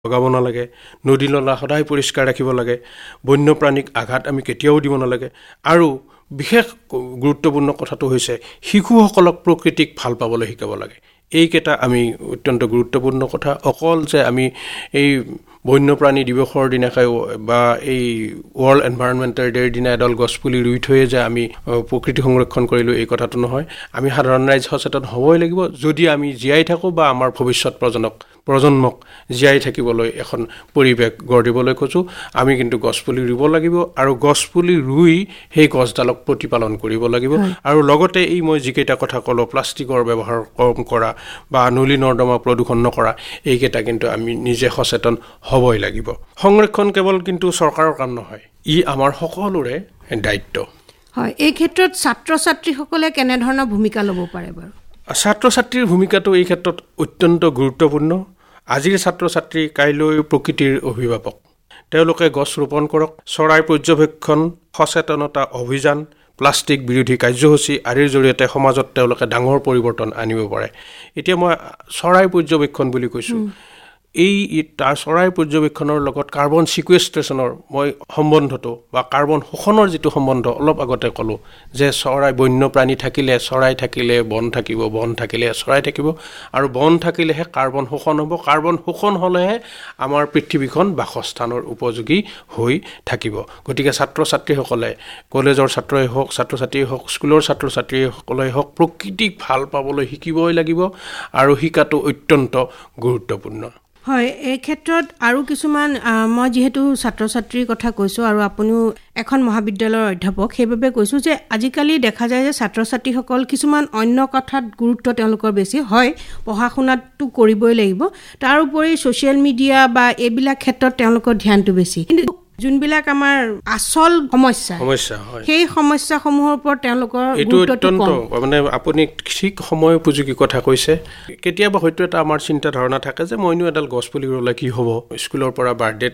লগাব নালাগে, নদী নলা সদায় পৰিষ্কাৰ ৰাখিব লাগে, বন্যপ্ৰাণীক আঘাত আমি কেতিয়াও দিব নালাগে। আৰু বিশেষ গুৰুত্বপূৰ্ণ কথাটো হৈছে শিশুসকলক প্ৰকৃতিক ভাল পাবলৈ শিকাব লাগে। এইকেইটা আমি অত্যন্ত গুৰুত্বপূৰ্ণ কথা। অকল যে আমি এই বন্যপ্ৰাণী দিৱসৰ দিনাখাই বা এই ৱৰ্ল্ড এনভাইৰনমেণ্টেল ডেৰ দিনা এডাল গছপুলি ৰুই থৈয়ে যে আমি প্ৰকৃতি সংৰক্ষণ কৰিলোঁ এই কথাটো নহয়। আমি সাধাৰণ ৰাইজ সচেতন হ'বই লাগিব যদি আমি জীয়াই থাকোঁ বা আমাৰ ভৱিষ্যত প্ৰজন্মক জীয়াই থাকিবলৈ এখন পৰিৱেশ গঢ় দিবলৈ খোজোঁ। আমি কিন্তু গছপুলি ৰুব লাগিব আৰু গছপুলি ৰুই সেই গছডালক প্ৰতিপালন কৰিব লাগিব। আৰু লগতে এই মই যিকেইটা কথা ক'লোঁ, প্লাষ্টিকৰ ব্যৱহাৰ কম কৰা বা নলী নৰ্দমা প্ৰদূষণ নকৰা, এইকেইটা কিন্তু আমি নিজে সচেতন হ'বই লাগিব। সংৰক্ষণ কেৱল কিন্তু চৰকাৰৰ কাম নহয়, ই আমাৰ সকলোৰে দায়িত্ব। হয়, এই ক্ষেত্ৰত ছাত্ৰ ছাত্ৰীসকলে কেনেধৰণৰ ভূমিকা ল'ব পাৰে বাৰু? ছাত্ৰ ছাত্ৰীৰ ভূমিকাটো এই ক্ষেত্ৰত অত্যন্ত গুৰুত্বপূৰ্ণ। আজিৰ ছাত্ৰ ছাত্ৰী কাইলৈ প্ৰকৃতিৰ অভিভাৱক। তেওঁলোকে গছ ৰোপণ কৰক, চৰাই পৰ্যবেক্ষণ, সচেতনতা অভিযান, প্লাষ্টিক বিৰোধী কাৰ্যসূচী আদিৰ জৰিয়তে সমাজত তেওঁলোকে ডাঙৰ পৰিৱৰ্তন আনিব পাৰে। এতিয়া মই চৰাই পৰ্যবেক্ষণ বুলি কৈছোঁ, এই তাৰ চৰাই পৰ্যবেক্ষণৰ লগত কাৰ্বন ছিকুৱেষ্ট্ৰেশ্যনৰ মই সম্বন্ধটো বা কাৰ্বন শোষণৰ যিটো সম্বন্ধ অলপ আগতে ক'লোঁ যে বন্যপ্ৰাণী থাকিলে চৰাই থাকিলে বন থাকিব, বন থাকিলে চৰাই থাকিব, আৰু বন থাকিলেহে কাৰ্বন শোষণ হ'ব। কাৰ্বন শোষণ হ'লেহে আমাৰ পৃথিৱীখন বাসস্থানৰ উপযোগী হৈ থাকিব। গতিকে ছাত্ৰ ছাত্ৰীসকলে, কলেজৰ ছাত্ৰই হওক, ছাত্ৰ ছাত্ৰীয়ে হওক, স্কুলৰ ছাত্ৰ ছাত্ৰীসকলে হওক, প্ৰকৃতিক ভাল পাবলৈ শিকিবই লাগিব আৰু শিকাটো অত্যন্ত গুৰুত্বপূৰ্ণ। হয়, এই ক্ষেত্ৰত আৰু কিছুমান মই যিহেতু ছাত্ৰ ছাত্ৰীৰ কথা কৈছোঁ আৰু আপুনিও এখন মহাবিদ্যালয়ৰ অধ্যাপক, সেইবাবে কৈছোঁ যে আজিকালি দেখা যায় যে ছাত্ৰ ছাত্ৰীসকল কিছুমান অন্য কথাত গুৰুত্ব তেওঁলোকৰ বেছি হয়, পঢ়া শুনাটো কৰিবই লাগিব, তাৰোপৰি ছ'চিয়েল মিডিয়া বা এইবিলাক ক্ষেত্ৰত তেওঁলোকৰ ধ্যানটো বেছি। কিন্তু যোনবিলাক আমাৰ আচল সমস্যা সেই সমস্যাসমূহৰ ওপৰত তেওঁলোকৰ গুৰুত্বটো কম। মানে আপুনি ঠিক সময় উপযোগী কথা কৈছে। কেতিয়াবা হয়তো এটা আমাৰ চিন্তা ধাৰণা থাকে যে মইনো এডাল গছপুলি ৰুলে কি হ'ব, স্কুলৰ পৰা বাৰ্থডেত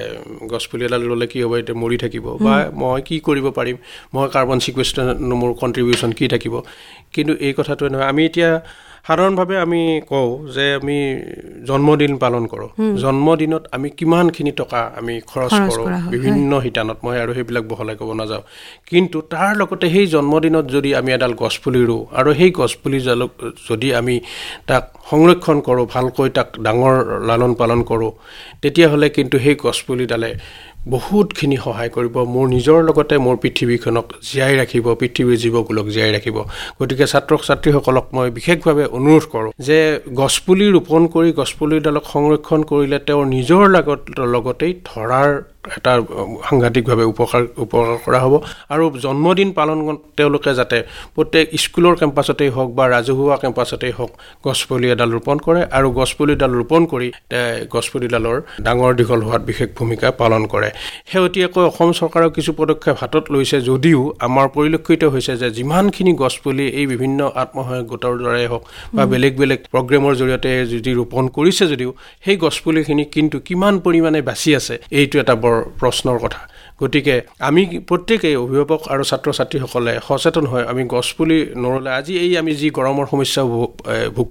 গছপুলি এডাল ৰুলে কি হ'ব, এতিয়া মৰি থাকিব, বা মই কি কৰিব পাৰিম, মই কাৰ্বন ছিকুৱেষ্ট্ৰেশ্যন মোৰ কণ্ট্ৰিবিউশ্যন কি থাকিব। কিন্তু এই কথাটোৱে নহয়। আমি এতিয়া সাধাৰণভাৱে আমি কওঁ যে আমি জন্মদিন পালন কৰোঁ, জন্মদিনত আমি কিমানখিনি টকা আমি খৰচ কৰোঁ বিভিন্ন শিতানত, মই আৰু সেইবিলাক বহলাই ক'ব নাযাওঁ। কিন্তু তাৰ লগতে সেই জন্মদিনত যদি আমি এডাল গছপুলি ৰুওঁ আৰু সেই গছপুলিডালক যদি আমি তাক সংৰক্ষণ কৰোঁ, ভালকৈ তাক ডাঙৰ লালন পালন কৰোঁ, তেতিয়াহ'লে কিন্তু সেই গছপুলিডালে বহুতখিনি সহায় কৰিব মোৰ নিজৰ লগতে মোৰ পৃথিৱীখনক জীয়াই ৰাখিব, পৃথিৱীৰ জীৱকুলক জীয়াই ৰাখিব। গতিকে ছাত্ৰ ছাত্ৰীসকলক মই বিশেষভাৱে অনুৰোধ কৰোঁ যে গছপুলি ৰোপণ কৰি গছপুলিডালক সংৰক্ষণ কৰিলে তেওঁৰ নিজৰ লগতেই ধৰাৰ এটা সাংঘাতিকভাৱে উপকাৰ কৰা হ'ব। আৰু জন্মদিন পালন তেওঁলোকে যাতে প্ৰত্যেক স্কুলৰ কেম্পাছতেই হওক বা ৰাজহুৱা কেম্পাছতেই হওক গছপুলি এডাল ৰোপণ কৰে আৰু গছপুলিডাল ৰোপণ কৰি গছপুলিডালৰ ডাঙৰ দীঘল হোৱাত বিশেষ ভূমিকা পালন কৰে। শেহতীয়াকৈ অসম চৰকাৰেও কিছু পদক্ষেপ হাতত লৈছে, যদিও আমাৰ পৰিলক্ষিত হৈছে যে যিমানখিনি গছপুলি এই বিভিন্ন আত্মসহায়ক গোটৰ দ্বাৰাই হওক বা বেলেগ বেলেগ প্ৰগ্ৰেমৰ জৰিয়তে যদি ৰোপণ কৰিছে, যদিও সেই গছপুলিখিনি কিন্তু কিমান পৰিমাণে বাচি আছে এইটো এটা বৰ প্ৰশ্নৰ কথা। গতিকে আমি প্ৰত্যেকেই অভিভাৱক আৰু ছাত্ৰ ছাত্ৰীসকলে সচেতন হৈ আমি গছপুলি নৰুলে আজি এই আমি যি গৰমৰ সমস্যা ভোগ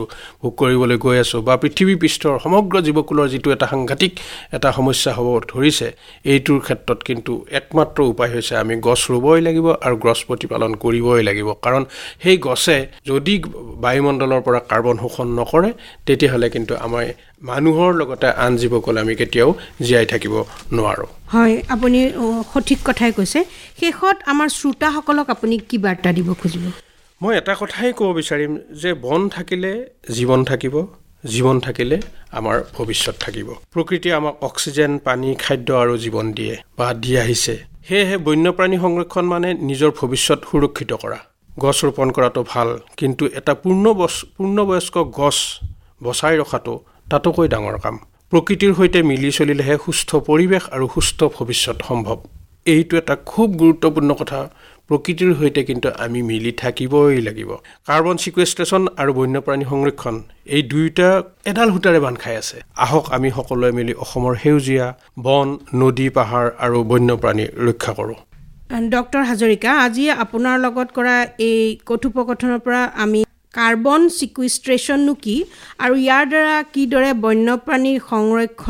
কৰিবলৈ গৈ আছোঁ বা পৃথিৱী পৃষ্ঠৰ সমগ্ৰ জীৱকুলৰ যিটো এটা সাংঘাতিক এটা সমস্যা হ'ব ধৰিছে, এইটোৰ ক্ষেত্ৰত কিন্তু একমাত্ৰ উপায় হৈছে আমি গছ ৰুবই লাগিব আৰু গছ প্ৰতিপালন কৰিবই লাগিব। কাৰণ সেই গছে যদি বায়ুমণ্ডলৰ পৰা কাৰ্বন শোষণ নকৰে তেতিয়াহ'লে কিন্তু আমাৰ মানুহৰ লগতে আন জীৱকুল আমি কেতিয়াও জীয়াই থাকিব নোৱাৰোঁ। হয়, আপুনি সঠিক কথাই কৈছে। শেষত আমাৰ শ্ৰোতাসকলক আপুনি কি বাৰ্তা দিব খুজিব? মই এটা কথাই ক'ব বিচাৰিম যে বন থাকিলে জীৱন থাকিব, জীৱন থাকিলে আমাৰ ভৱিষ্যত থাকিব। প্ৰকৃতিয়ে আমাক অক্সিজেন, পানী, খাদ্য আৰু জীৱন দিয়ে বা দি আহিছে। সেয়েহে বন্যপ্ৰাণী সংৰক্ষণ মানে নিজৰ ভৱিষ্যত সুৰক্ষিত কৰা। গছ ৰোপণ কৰাটো ভাল, কিন্তু এটা পূৰ্ণবয়স্ক গছ বচাই ৰখাটো তাতোকৈ ডাঙৰ কাম। প্ৰকৃতিৰ সৈতে মিলি চলিলেহে সুস্থ পৰিৱেশ আৰু সুস্থ ভৱিষ্যত সম্ভৱ। এইটো এটা খুব গুৰুত্বপূৰ্ণ কথা। প্ৰকৃতিৰ সৈতে কিন্তু আমি মিলি থাকিবই লাগিব। কাৰ্বন ছিকুৱেষ্ট্ৰেশ্যন আৰু বন্যপ্ৰাণী সংৰক্ষণ এই দুয়োটা এডাল সূতাৰে বান্ধ খাই আছে। আহক আমি সকলোৱে মিলি অসমৰ সেউজীয়া বন, নদী, পাহাৰ আৰু বন্যপ্ৰাণী ৰক্ষা কৰোঁ। ডক্টৰ হাজৰিকা, আজি আপোনাৰ লগত কৰা এই কথোপকথনৰ পৰা আমি কাৰ্বন সিকুইষ্ট্ৰেশ্যননো কি আৰু ইয়াৰ দ্বাৰা কিদৰে বন্যপ্ৰাণীৰ সংৰক্ষণ